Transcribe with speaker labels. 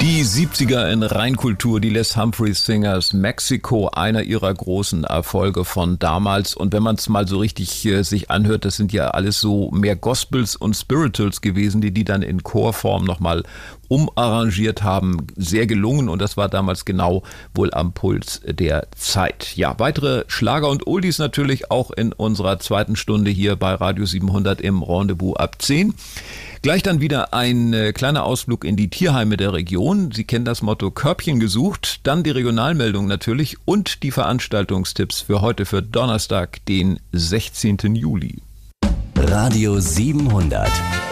Speaker 1: Die 70er in Reinkultur, die Les Humphreys Singers, Mexico, einer ihrer großen Erfolge von damals. Und wenn man es mal so richtig sich anhört, das sind ja alles so mehr Gospels und Spirituals gewesen, die dann in Chorform nochmal umarrangiert haben. Sehr gelungen und das war damals genau wohl am Puls der Zeit. Ja, weitere Schlager und Oldies natürlich auch in unserer zweiten Stunde hier bei Radio 700 im Rendezvous ab 10. Gleich dann wieder ein kleiner Ausflug in die Tierheime der Region. Sie kennen das Motto Körbchen gesucht. Dann die Regionalmeldung natürlich und die Veranstaltungstipps für heute, für Donnerstag, den 16. Juli.
Speaker 2: Radio 700.